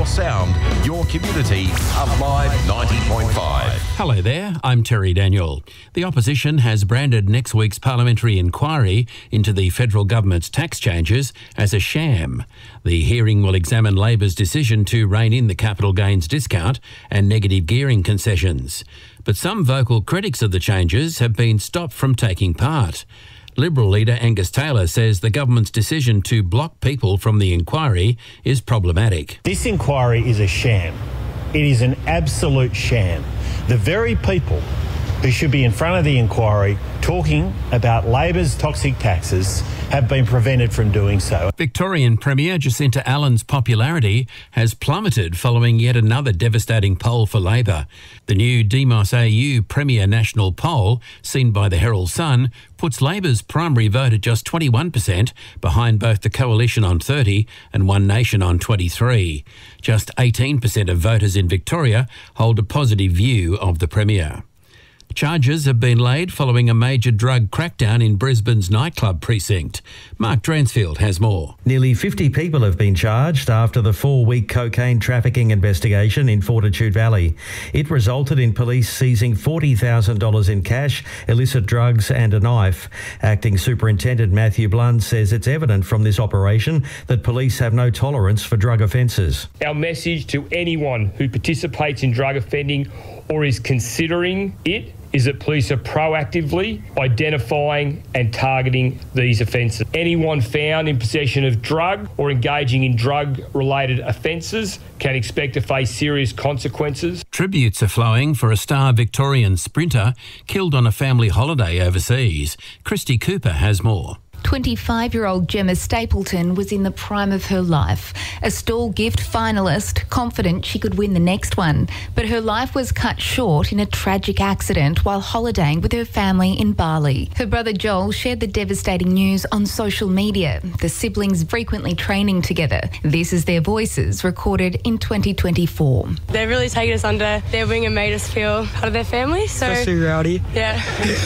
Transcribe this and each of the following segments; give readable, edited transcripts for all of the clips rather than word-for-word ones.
your sound, your community, Alive 90.5. Hello there, I'm Terry Daniel. The opposition has branded next week's parliamentary inquiry into the federal government's tax changes as a sham. The hearing will examine Labor's decision to rein in the capital gains discount and negative gearing concessions. But some vocal critics of the changes have been stopped from taking part. Liberal leader Angus Taylor says the government's decision to block people from the inquiry is problematic. This inquiry is a sham. It is an absolute sham. The very people who should be in front of the inquiry talking about Labor's toxic taxes have been prevented from doing so. Victorian Premier Jacinta Allen's popularity has plummeted following yet another devastating poll for Labor. The new Demos AU Premier National Poll, seen by the Herald Sun, puts Labor's primary vote at just 21%, behind both the Coalition on 30 and One Nation on 23. Just 18% of voters in Victoria hold a positive view of the Premier. Charges have been laid following a major drug crackdown in Brisbane's nightclub precinct. Mark Dransfield has more. Nearly 50 people have been charged after the 4-week cocaine trafficking investigation in Fortitude Valley. It resulted in police seizing $40,000 in cash, illicit drugs and a knife. Acting Superintendent Matthew Blunt says it's evident from this operation that police have no tolerance for drug offences. Our message to anyone who participates in drug offending or is considering it is that police are proactively identifying and targeting these offences. Anyone found in possession of drug or engaging in drug-related offences can expect to face serious consequences. Tributes are flowing for a star Victorian sprinter killed on a family holiday overseas. Christy Cooper has more. 25-year-old Gemma Stapleton was in the prime of her life, a stall gift finalist, confident she could win the next one. But her life was cut short in a tragic accident while holidaying with her family in Bali. Her brother Joel shared the devastating news on social media, the siblings frequently training together. This is their voices recorded in 2024. They've really taken us under their wing and made us feel part of their family. Especially Rowdy. Yeah.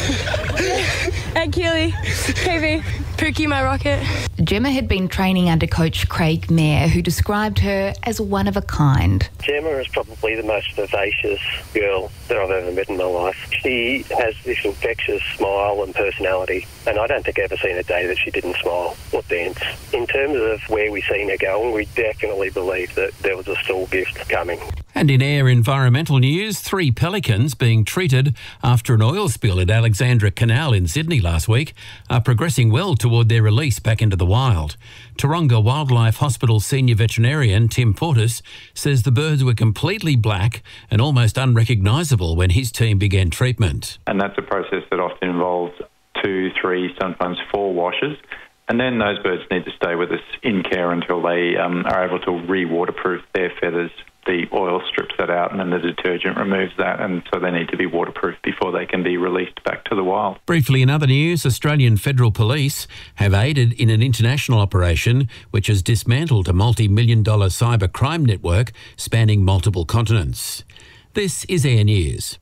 And Keely, KV. Pookie, my rocket. Gemma had been training under coach Craig Mayer, who described her as one of a kind. Gemma is probably the most vivacious girl that I've ever met in my life. She has this infectious smile and personality, and I don't think I've ever seen a day that she didn't smile or dance. In terms of where we've seen her going, we definitely believe that there was a stall gift coming. And in air environmental news, 3 pelicans being treated after an oil spill at Alexandra Canal in Sydney last week are progressing well toward their release back into the wild. Taronga Wildlife Hospital senior veterinarian Tim Portis says the birds were completely black and almost unrecognisable when his team began treatment. And that's a process that often involves 2, 3, sometimes 4 washes. And then those birds need to stay with us in care until they are able to re-waterproof their feathers. The oil strips that out and then the detergent removes that, and so they need to be waterproof before they can be released back to the wild. Briefly, in other news, Australian Federal Police have aided in an international operation which has dismantled a multi-million-dollar cyber crime network spanning multiple continents. This is Air News.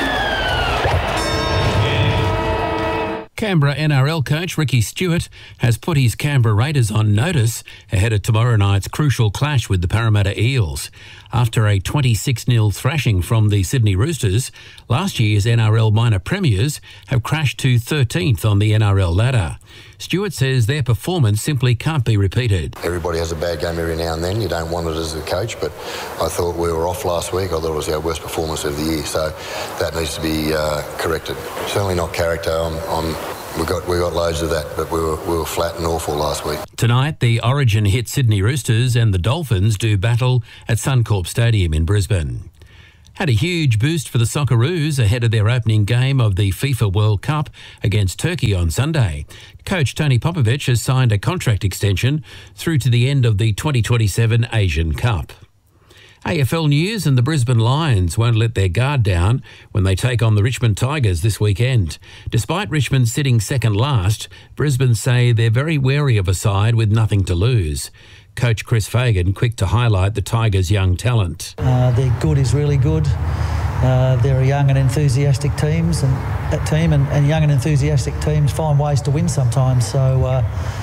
Canberra NRL coach Ricky Stewart has put his Canberra Raiders on notice ahead of tomorrow night's crucial clash with the Parramatta Eels. After a 26-0 thrashing from the Sydney Roosters, last year's NRL minor premiers have crashed to 13th on the NRL ladder. Stewart says their performance simply can't be repeated. Everybody has a bad game every now and then. You don't want it as a coach, but I thought we were off last week. I thought it was our worst performance of the year, so that needs to be corrected. Certainly not character. We got loads of that, but we were flat and awful last week. Tonight, the Origin hit Sydney Roosters and the Dolphins do battle at Suncorp Stadium in Brisbane. Had a huge boost for the Socceroos ahead of their opening game of the FIFA World Cup against Turkey on Sunday. Coach Tony Popovic has signed a contract extension through to the end of the 2027 Asian Cup. AFL news, and the Brisbane Lions won't let their guard down when they take on the Richmond Tigers this weekend. Despite Richmond sitting second last, Brisbane say they're very wary of a side with nothing to lose. Coach Chris Fagan quick to highlight the Tigers' young talent. Their good is really good. They're a young and enthusiastic team, and young and enthusiastic teams find ways to win sometimes. So,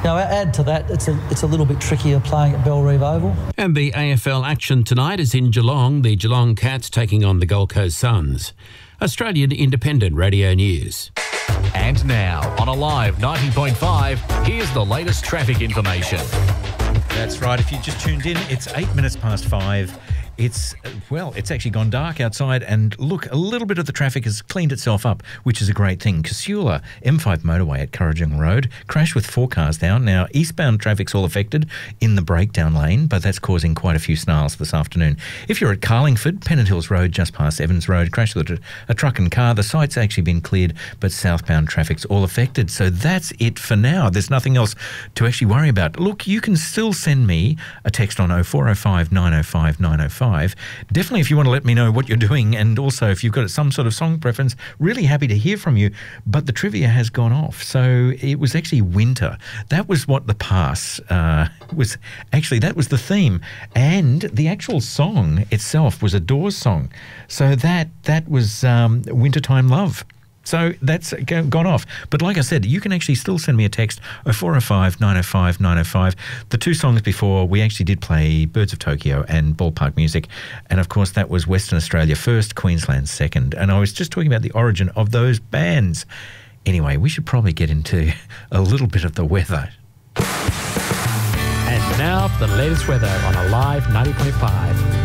add to that, it's a little bit trickier playing at Bellerive Oval. And the AFL action tonight is in Geelong. The Geelong Cats taking on the Gold Coast Suns. Australian Independent Radio News. And now, on Alive 90.5, here's the latest traffic information. That's right. If you just tuned in, it's 8 minutes past 5. It's actually gone dark outside, and look, a little bit of the traffic has cleaned itself up, which is a great thing. Casula M5 motorway at Currajong Road, crash with 4 cars down. Now, eastbound traffic's all affected in the breakdown lane, but that's causing quite a few snarls this afternoon. If you're at Carlingford, Pennant Hills Road, just past Evans Road, crash with a truck and car. The site's actually been cleared, but southbound traffic's all affected. So that's it for now. There's nothing else to actually worry about. Look, you can still send me a text on 0405 905 905. Definitely if you want to let me know what you're doing, and also if you've got some sort of song preference, really happy to hear from you. But the trivia has gone off. So it was actually winter. That was what the pass was. Actually, that was the theme. And the actual song itself was a Doors song. So that was Wintertime Love. So that's gone off. But like I said, you can actually still send me a text, 0405 905 905. The 2 songs before, we actually did play Birds of Tokyo and Ballpark Music. And of course, that was Western Australia first, Queensland second. And I was just talking about the origin of those bands. Anyway, we should probably get into a little bit of the weather. And now for the latest weather on Alive 90.5.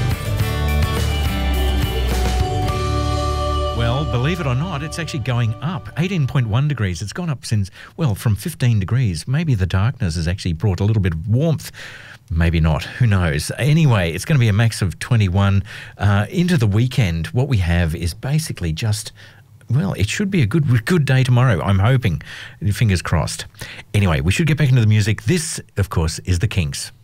Well, believe it or not, it's actually going up. 18.1 degrees. It's gone up from 15 degrees. Maybe the darkness has actually brought a little bit of warmth. Maybe not. Who knows? Anyway, it's going to be a max of 21. Into the weekend, what we have is basically just... Well, it should be a good day tomorrow, I'm hoping. Fingers crossed. Anyway, we should get back into the music. This, of course, is The Kinks.